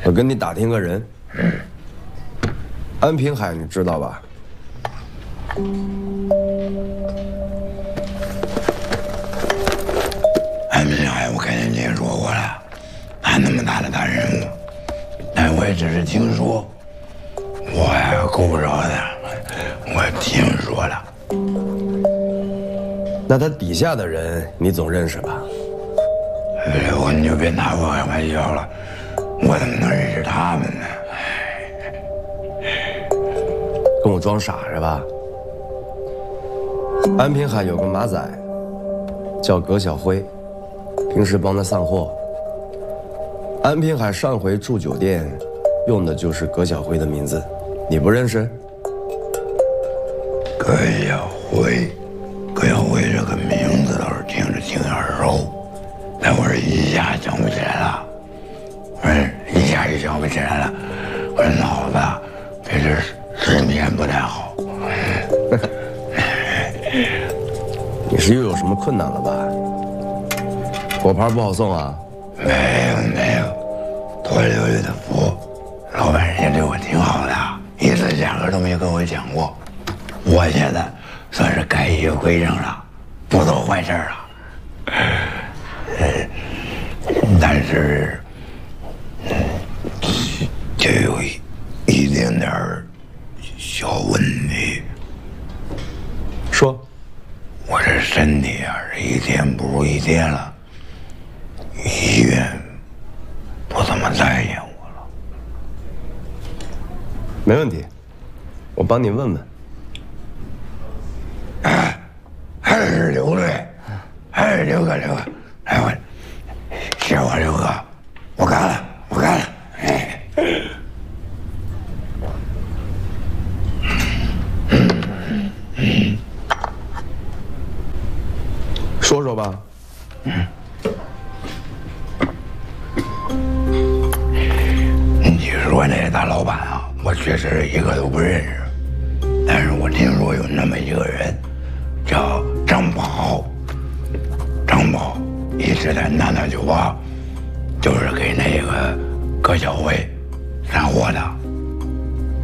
我跟你打听个人，安平海你知道吧？ 安平海我肯定听说过了，他那么大的大人物，但我也只是听说，我呀够不着他，我听说了。 那他底下的人你总认识吧？ 你就别拿我开玩笑了，我怎么能认识他们呢？ 跟我装傻是吧？安平海有个马仔，叫葛小辉，平时帮他散货。安平海上回住酒店，用的就是葛小辉的名字，你不认识？ 葛小辉，葛小辉这个名字倒是听着挺耳熟，但我是一下想不起来了，一下就想不起来了，我这脑子这是失眠不太好。 你是又有什么困难了吧？果盘不好送啊？ 没有，托刘玉的福，老板人家对我挺好的，一次价格都没跟我讲过。我现在算是改邪归正了，不做坏事了。但是，就有一点点小问题。 说， 我这身体啊是一天不如一天了，医院不怎么待见我了。 没问题，我帮你问问。 还是刘队，还是刘哥，哎我，谢我刘哥，我干了。 说说吧。 你说那大老板啊，我确实一个都不认识，但是我听说有那么一个人，叫张宝。张宝一直在南大酒吧，就是给那个葛小辉散货的。